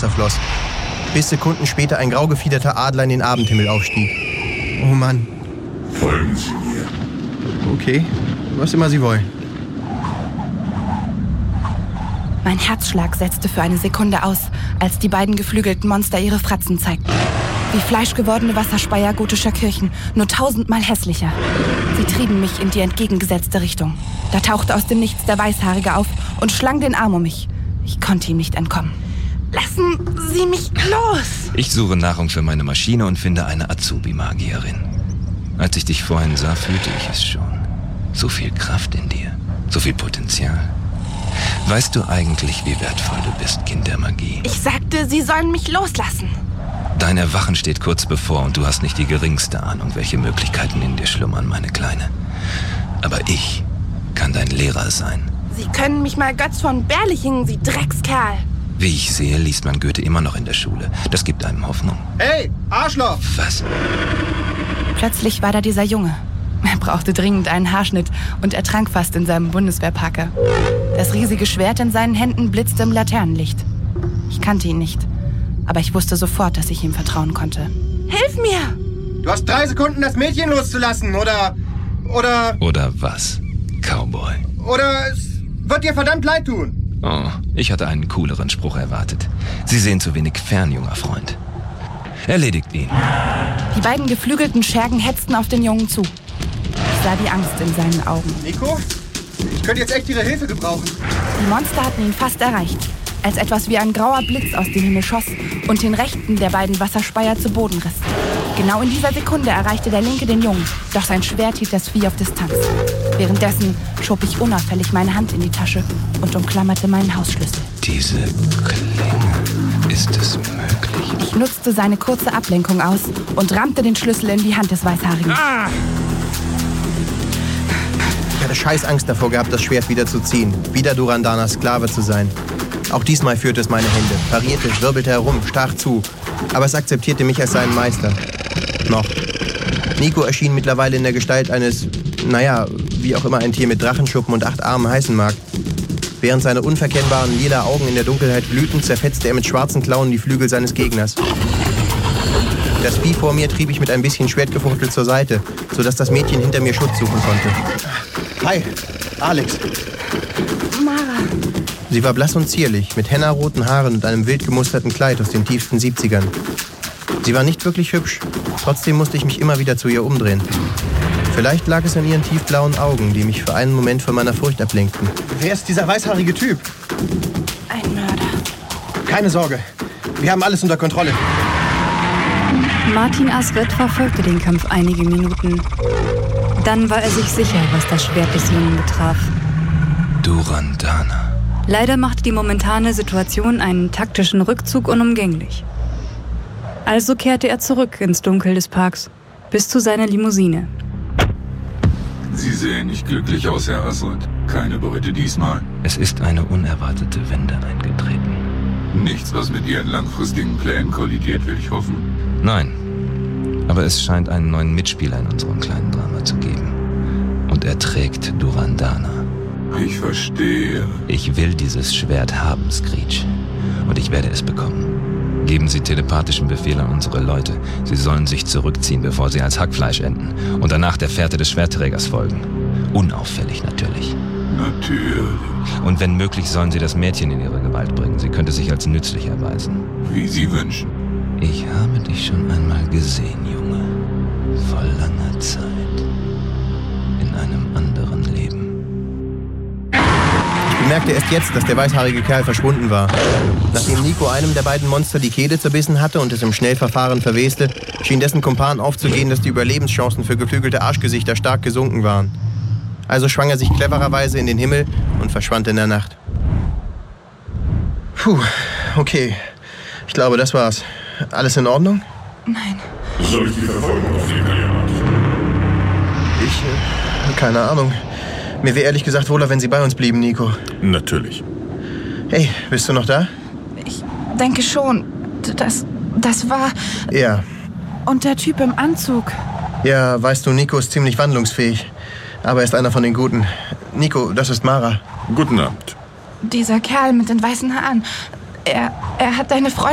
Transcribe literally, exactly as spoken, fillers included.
Wasser floss. Bis Sekunden später ein grau gefiederter Adler in den Abendhimmel aufstieg. Oh Mann. Folgen Sie mir. Okay, was immer Sie wollen. Mein Herzschlag setzte für eine Sekunde aus, als die beiden geflügelten Monster ihre Fratzen zeigten. Wie fleischgewordene Wasserspeier gotischer Kirchen, nur tausendmal hässlicher. Sie trieben mich in die entgegengesetzte Richtung. Da tauchte aus dem Nichts der Weißhaarige auf und schlang den Arm um mich. Ich konnte ihm nicht entkommen. Lassen Sie mich los! Ich suche Nahrung für meine Maschine und finde eine Azubi-Magierin. Als ich dich vorhin sah, fühlte ich es schon. So viel Kraft in dir, so viel Potenzial. Weißt du eigentlich, wie wertvoll du bist, Kind der Magie? Ich sagte, Sie sollen mich loslassen. Dein Erwachen steht kurz bevor und du hast nicht die geringste Ahnung, welche Möglichkeiten in dir schlummern, meine Kleine. Aber ich kann dein Lehrer sein. Sie können mich mal Götz von Berlichingen, Sie Dreckskerl. Wie ich sehe, liest man Goethe immer noch in der Schule. Das gibt einem Hoffnung. Hey, Arschloch! Was? Plötzlich war da dieser Junge. Er brauchte dringend einen Haarschnitt und ertrank fast in seinem Bundeswehrparker. Das riesige Schwert in seinen Händen blitzte im Laternenlicht. Ich kannte ihn nicht, aber ich wusste sofort, dass ich ihm vertrauen konnte. Hilf mir! Du hast drei Sekunden, das Mädchen loszulassen, oder... Oder... Oder was, Cowboy? Oder es wird dir verdammt leid tun. Oh, ich hatte einen cooleren Spruch erwartet. Sie sehen zu wenig fern, junger Freund. Erledigt ihn. Die beiden geflügelten Schergen hetzten auf den Jungen zu. Ich sah die Angst in seinen Augen. Nico? Ich könnte jetzt echt Ihre Hilfe gebrauchen. Die Monster hatten ihn fast erreicht, als etwas wie ein grauer Blitz aus dem Himmel schoss und den rechten der beiden Wasserspeier zu Boden riss. Genau in dieser Sekunde erreichte der linke den Jungen, doch sein Schwert hielt das Vieh auf Distanz. Währenddessen schob ich unauffällig meine Hand in die Tasche und umklammerte meinen Hausschlüssel. Diese Klinge, ist es möglich? Ich nutzte seine kurze Ablenkung aus und rammte den Schlüssel in die Hand des Weißhaarigen. Ah! Ich hatte scheiß Angst davor gehabt, das Schwert wieder zu ziehen, wieder Durandanas Sklave zu sein. Auch diesmal führte es meine Hände, parierte, wirbelte herum, stach zu. Aber es akzeptierte mich als seinen Meister. Noch. Nico erschien mittlerweile in der Gestalt eines, naja, wie auch immer ein Tier mit Drachenschuppen und acht Armen heißen mag. Während seine unverkennbaren lila Augen in der Dunkelheit glühten, zerfetzte er mit schwarzen Klauen die Flügel seines Gegners. Das Vieh vor mir trieb ich mit ein bisschen Schwertgefuchtel zur Seite, sodass das Mädchen hinter mir Schutz suchen konnte. Hi, Alex. Mara. Sie war blass und zierlich, mit hennaroten Haaren und einem wild gemusterten Kleid aus den tiefsten siebzigern. Sie war nicht wirklich hübsch, trotzdem musste ich mich immer wieder zu ihr umdrehen. Vielleicht lag es an ihren tiefblauen Augen, die mich für einen Moment von meiner Furcht ablenkten. Wer ist dieser weißhaarige Typ? Ein Mörder. Keine Sorge, wir haben alles unter Kontrolle. Martin Asridt verfolgte den Kampf einige Minuten. Dann war er sich sicher, was das Schwert des Jungen betraf. Durandana. Leider machte die momentane Situation einen taktischen Rückzug unumgänglich. Also kehrte er zurück ins Dunkel des Parks, bis zu seiner Limousine. Sie sehen nicht glücklich aus, Herr Asridt. Keine Beute diesmal. Es ist eine unerwartete Wende eingetreten. Nichts, was mit Ihren langfristigen Plänen kollidiert, will ich hoffen. Nein, aber es scheint einen neuen Mitspieler in unserem kleinen Drama zu geben. Und er trägt Durandana. Ich verstehe. Ich will dieses Schwert haben, Screech. Und ich werde es bekommen. Geben Sie telepathischen Befehl an unsere Leute. Sie sollen sich zurückziehen, bevor sie als Hackfleisch enden. Und danach der Fährte des Schwertträgers folgen. Unauffällig natürlich. Natürlich. Und wenn möglich, sollen Sie das Mädchen in ihre Gewalt bringen. Sie könnte sich als nützlich erweisen. Wie Sie wünschen. Ich habe dich schon einmal gesehen, Junge. Vor langer Zeit. In einem anderen Leben. Ich bemerkte erst jetzt, dass der weißhaarige Kerl verschwunden war. Nachdem Nico einem der beiden Monster die Kehle zerbissen hatte und es im Schnellverfahren verweste, schien dessen Kumpan aufzugehen, dass die Überlebenschancen für geflügelte Arschgesichter stark gesunken waren. Also schwang er sich clevererweise in den Himmel und verschwand in der Nacht. Puh, okay. Ich glaube, das war's. Alles in Ordnung? Nein. Soll ich die Verfolgung aufnehmen? Ich, äh, keine Ahnung. Mir wäre ehrlich gesagt wohler, wenn Sie bei uns blieben, Nico. Natürlich. Hey, bist du noch da? Ich denke schon. Das, das war... Ja. Und der Typ im Anzug. Ja, weißt du, Nico ist ziemlich wandlungsfähig. Aber er ist einer von den Guten. Nico, das ist Mara. Guten Abend. Dieser Kerl mit den weißen Haaren. Er, er hat deine Freundin